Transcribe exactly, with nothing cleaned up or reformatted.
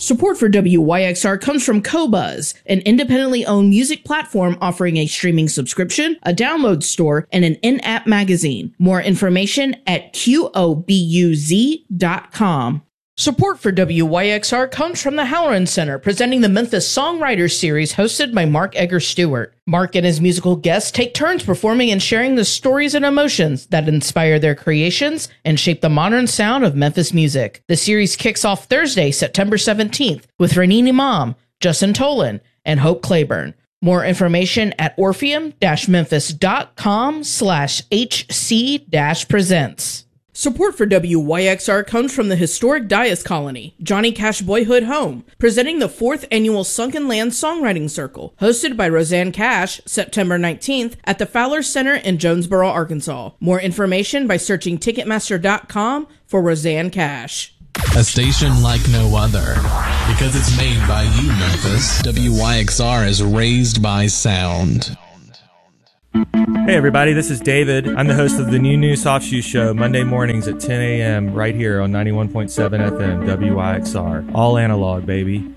Support for W Y X R comes from Qobuz, an independently owned music platform offering a streaming subscription, a download store, and an in-app magazine. More information at qobuz dot com. Support for W Y X R comes from the Halloran Center, presenting the Memphis Songwriters Series hosted by Mark Egger Stewart. Mark and his musical guests take turns performing and sharing the stories and emotions that inspire their creations and shape the modern sound of Memphis music. The series kicks off Thursday, September seventeenth, with Renee Imam, Justin Tolan, and Hope Claiborne. More information at orpheum-memphis.com slash HC-presents. Support for W Y X R comes from the historic Dias Colony, Johnny Cash Boyhood Home, presenting the fourth annual Sunken Land Songwriting Circle, hosted by Roseanne Cash, September nineteenth, at the Fowler Center in Jonesboro, Arkansas. More information by searching Ticketmaster dot com for Roseanne Cash. A station like no other, because it's made by you, Memphis. W Y X R is raised by sound. Hey everybody, this is David. I'm the host of the New New Soft Shoe Show, Monday mornings at ten a.m. right here on ninety-one point seven F M, W Y X R. All analog, baby.